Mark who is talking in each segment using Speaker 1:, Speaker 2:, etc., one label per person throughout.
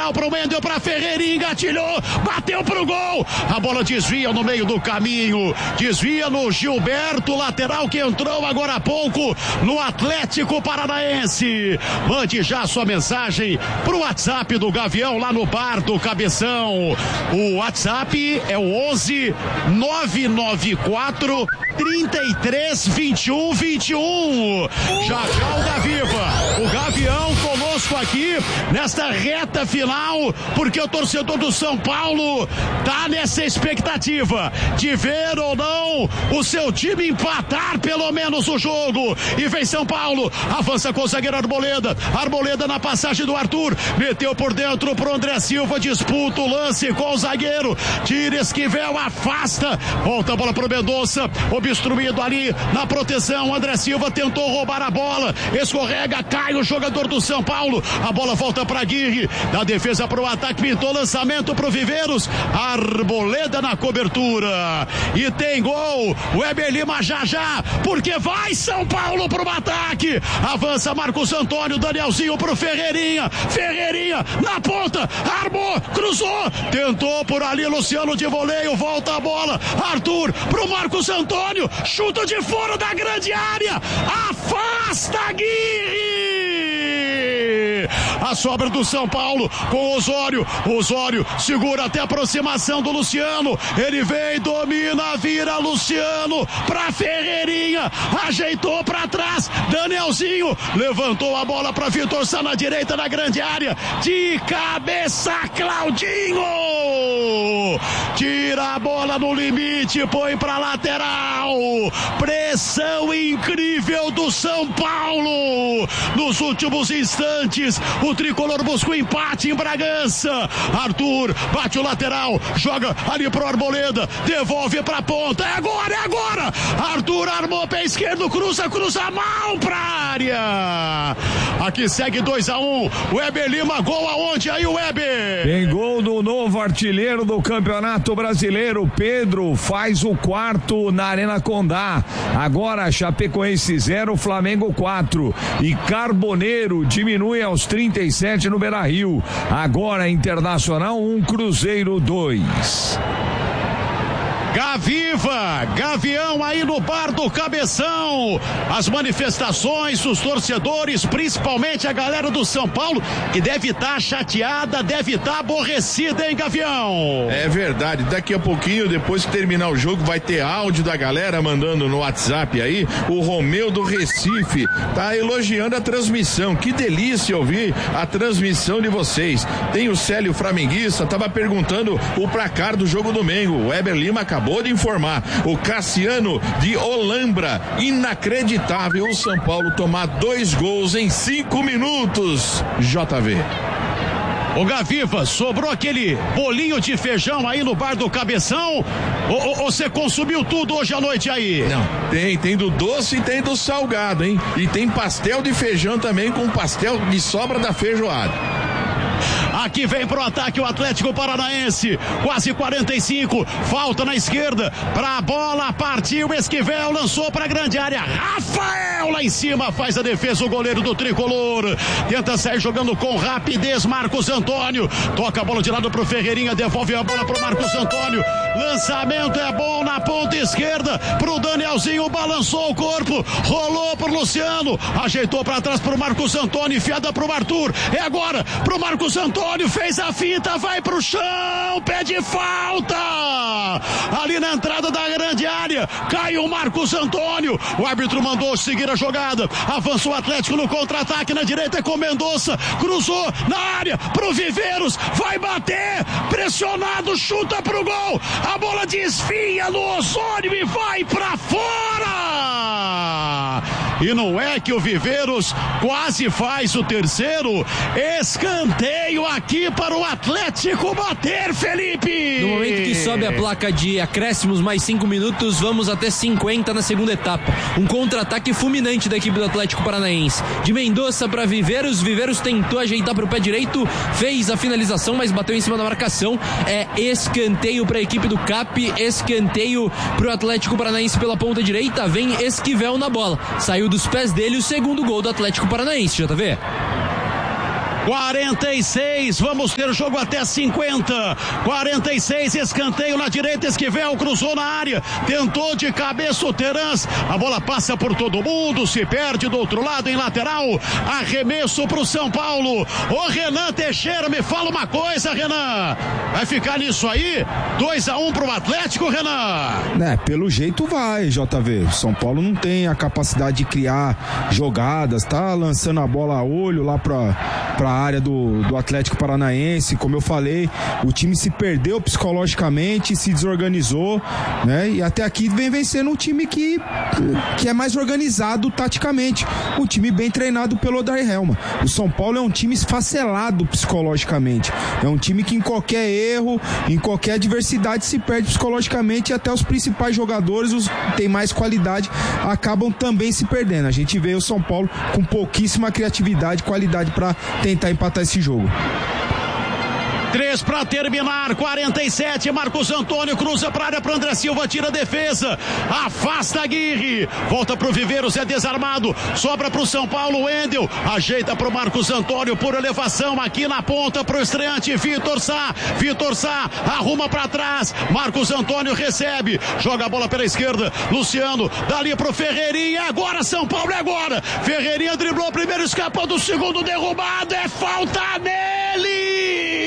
Speaker 1: lateral pro Wendel, pra Ferreirinha, engatilhou, bateu pro gol, a bola desvia no meio do caminho, desvia no Gilberto, lateral que entrou agora há pouco no Atlético Paranaense. Mande já sua mensagem pro WhatsApp do Gavião lá no bar do Cabeção. O WhatsApp é o 11 994 33 21 21. Já o Gaviva, o Gavião conosco aqui nesta reta final, porque o torcedor do São Paulo tá nessa expectativa de ver ou não o seu time empatar pelo menos o jogo. E vem São Paulo, avança com o zagueiro Arboleda na passagem do Arthur, meteu por dentro pro André Silva, disputa o lance com o zagueiro, tira Esquivel, afasta, volta a bola pro Mendonça, obstruído ali na proteção, André Silva tentou roubar a bola, escorrega, cai o jogador do São Paulo, a bola volta pra Aguirre, da defesa pro ataque, pintou lançamento pro Viveiros, Arboleda na cobertura, e tem gol, o Weber Lima já, porque vai São Paulo pro ataque, avança Marcos Antônio, Danielzinho pro Ferreirinha na ponta, armou, cruzou, tentou por ali Luciano de voleio, volta a bola, Arthur pro Marcos Antônio, chuta de fora da grande área, afasta Aguirre, a sobra do São Paulo com o Osório segura até a aproximação do Luciano, ele vem, domina, vira Luciano pra Ferreirinha, ajeitou pra trás, Danielzinho levantou a bola pra Vitor Sá na direita da grande área, de cabeça Claudinho, tira a bola no limite, põe pra lateral, pressão incrível do São Paulo, nos últimos instantes o tricolor busca o empate em Bragança, Arthur bate o lateral, joga ali pro Arboleda, devolve pra ponta, é agora, Arthur armou pé esquerdo, cruza mal pra área, aqui segue 2-1, Weber Lima, gol aonde aí o Weber?
Speaker 2: Tem gol do novo artilheiro do Campeonato Brasileiro, Pedro, faz o quarto na Arena Condá, agora Chapecoense 0, Flamengo 4, e Carboneiro diminui aos 37 no Beira-Rio, agora Internacional 1, Cruzeiro 2.
Speaker 1: Gaviva, Gavião aí no bar do Cabeção, as manifestações, os torcedores, principalmente a galera do São Paulo, que deve estar chateada, deve estar aborrecida, hein, Gavião?
Speaker 3: É verdade, daqui a pouquinho, depois que terminar o jogo, vai ter áudio da galera mandando no WhatsApp aí, o Romeu do Recife tá elogiando a transmissão, que delícia ouvir a transmissão de vocês. Tem o Célio Flamenguista, tava perguntando o placar do jogo domingo, o Weber Lima acabou de informar, o Cassiano de Olambra, inacreditável o São Paulo tomar 2 gols em 5 minutos, JV.
Speaker 1: Ô Gaviva, sobrou aquele bolinho de feijão aí no bar do Cabeção, ou você consumiu tudo hoje à noite aí?
Speaker 3: Não, tem do doce e tem do salgado, hein? E tem pastel de feijão também com pastel de sobra da feijoada.
Speaker 1: Aqui vem pro ataque o Atlético Paranaense, quase 45, falta na esquerda, pra bola, partiu Esquivel, lançou pra grande área, Rafael lá em cima, faz a defesa o goleiro do tricolor, tenta sair jogando com rapidez Marcos Antônio, toca a bola de lado pro Ferreirinha, devolve a bola pro Marcos Antônio, lançamento é bom na ponta esquerda, pro Danielzinho, balançou o corpo, rolou pro Luciano, ajeitou pra trás pro Marcos Antônio, enfiada pro Arthur, é agora pro Marcos Antônio, fez a finta, vai pro chão, pede falta, ali na entrada da grande área, caiu o Marcos Antônio, o árbitro mandou seguir a jogada, avançou o Atlético no contra-ataque na direita com Mendonça, cruzou na área, pro Viveiros, vai bater, pressionado, chuta pro gol, a bola desvia no Osório e vai pra fora, e não é que o Viveiros quase faz o terceiro, escanteio aqui para o Atlético bater, Felipe.
Speaker 4: No momento que sobe a placa de acréscimos mais 5 minutos, vamos até 50 na segunda etapa. Um contra-ataque fulminante da equipe do Atlético Paranaense. De Mendonça para Viveiros tentou ajeitar para o pé direito, fez a finalização, mas bateu em cima da marcação. É escanteio para a equipe do CAP, escanteio para o Atlético Paranaense pela ponta direita, vem Esquivel na bola. Saiu dos pés dele o segundo gol do Atlético Paranaense, JV.
Speaker 1: 46, vamos ter jogo até 50. 46, escanteio na direita, Esquivel cruzou na área, tentou de cabeça o Terans, a bola passa por todo mundo, se perde do outro lado em lateral, arremesso pro São Paulo. Ô Renan Teixeira, me fala uma coisa, Renan, vai ficar nisso aí? 2-1 pro Atlético, Renan?
Speaker 5: Pelo jeito vai, JV. O São Paulo não tem a capacidade de criar jogadas, tá lançando a bola a olho lá pra área do Atlético Paranaense. Como eu falei, o time se perdeu psicologicamente, se desorganizou, né? E até aqui vem vencendo um time que é mais organizado taticamente, um time bem treinado pelo Odair Helma. O São Paulo é um time esfacelado psicologicamente, é um time que em qualquer erro, em qualquer adversidade se perde psicologicamente, e até os principais jogadores, os que têm mais qualidade, acabam também se perdendo. A gente vê o São Paulo com pouquíssima criatividade, qualidade para tentar empatar esse jogo.
Speaker 1: 3 para terminar, 47, Marcos Antônio cruza para a área para André Silva, tira a defesa, afasta Aguirre, volta pro Viveiros, é desarmado, sobra pro São Paulo, Wendel, ajeita pro Marcos Antônio por elevação aqui na ponta pro estreante Vitor Sá, arruma para trás, Marcos Antônio recebe, joga a bola pela esquerda, Luciano, dali pro Ferreirinha, agora São Paulo, agora, Ferreirinha driblou o primeiro, escapou do segundo, derrubado, é falta nele!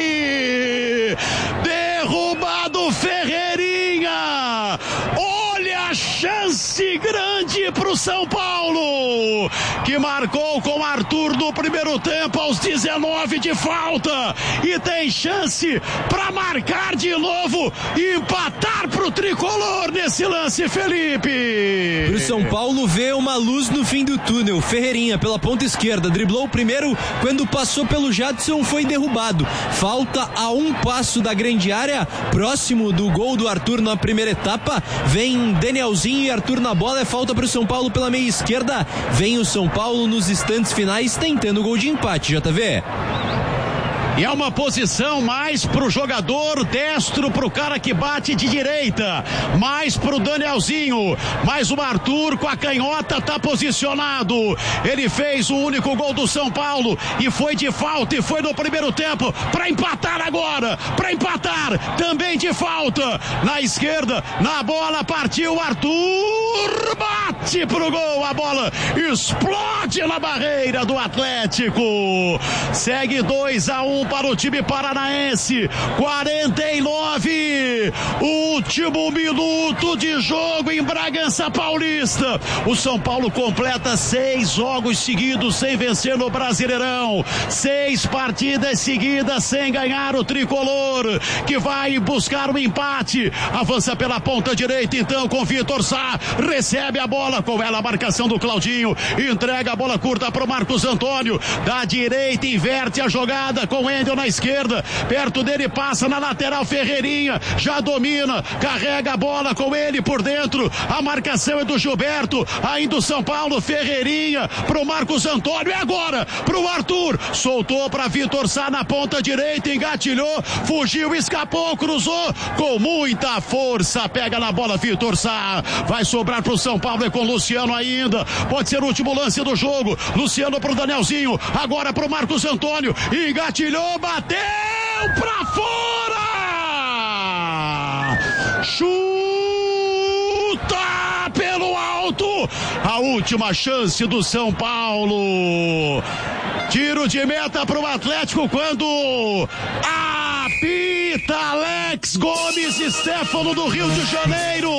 Speaker 1: Derrubado Ferreirinha, olha a chance grande pro São Paulo, que marcou com Arthur no primeiro tempo aos 19 de falta, e tem chance para marcar de novo e empatar pro tricolor nesse lance, Felipe.
Speaker 4: Pro São Paulo vê uma luz no fim do túnel. Ferreirinha pela ponta esquerda, driblou o primeiro, quando passou pelo Jadson foi derrubado, falta a um passo da grande área, próximo do gol do Arthur na primeira etapa, vem Danielzinho e Arthur na bola, é falta pro São Paulo pela meia esquerda, vem o São Paulo nos instantes finais tentando o gol de empate, JV.
Speaker 1: E é uma posição mais pro jogador destro, pro cara que bate de direita, mais pro Danielzinho, mais o Arthur com a canhota tá posicionado. Ele fez o único gol do São Paulo e foi de falta, e foi no primeiro tempo para empatar agora, para empatar também de falta. Na esquerda, na bola, partiu o Arthur, bate pro gol, a bola explode na barreira do Atlético. Segue 2-1 para o time paranaense, 49, último minuto de jogo em Bragança Paulista. O São Paulo completa 6 jogos seguidos sem vencer no Brasileirão, 6 partidas seguidas sem ganhar, o tricolor que vai buscar um empate, avança pela ponta direita então com Vitor Sá, recebe a bola, com ela a marcação do Claudinho, entrega a bola curta para o Marcos Antônio, da direita inverte a jogada com Wendel na esquerda, perto dele passa na lateral Ferreirinha, já domina, carrega a bola com ele por dentro, a marcação é do Gilberto, ainda o São Paulo, Ferreirinha pro Marcos Antônio, e agora pro Arthur, soltou para Vitor Sá na ponta direita, engatilhou, fugiu, escapou, cruzou com muita força, pega na bola Vitor Sá, vai sobrar pro São Paulo, é com Luciano ainda, pode ser o último lance do jogo, Luciano pro Danielzinho, agora pro Marcos Antônio, engatilhou, bateu pra fora, chuta pelo alto, a última chance do São Paulo, tiro de meta pro Atlético quando apita Alex Gomes Stefano do Rio de Janeiro,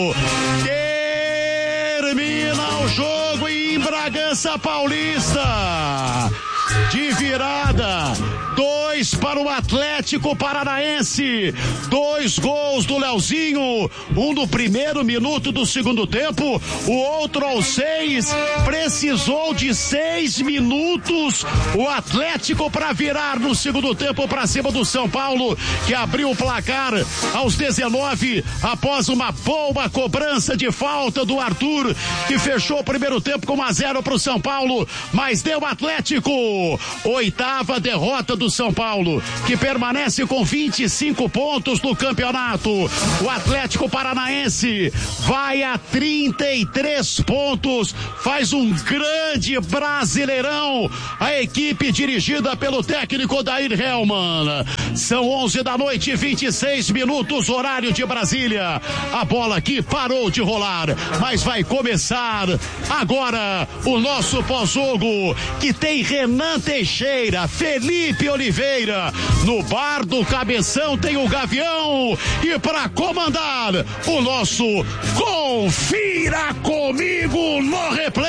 Speaker 1: termina o jogo em Bragança Paulista, de virada, 2 para o Atlético Paranaense, 2 gols do Leozinho, um no primeiro minuto do segundo tempo, o outro aos 6, precisou de 6 minutos o Atlético para virar no segundo tempo para cima do São Paulo, que abriu o placar aos 19 após uma boa cobrança de falta do Arthur, que fechou o primeiro tempo com 1-0 para o São Paulo, mas deu Atlético, 8ª derrota do do São Paulo, que permanece com 25 pontos no campeonato. O Atlético Paranaense vai a 33 pontos, faz um grande Brasileirão. A equipe dirigida pelo técnico Odair Hellmann. São 11 da noite, 26 minutos, horário de Brasília. A bola aqui parou de rolar, mas vai começar agora o nosso pós-jogo, que tem Renan Teixeira, Felipe Oliveira. No bar do Cabeção tem o Gavião, e para comandar o nosso Confira Comigo no Replay,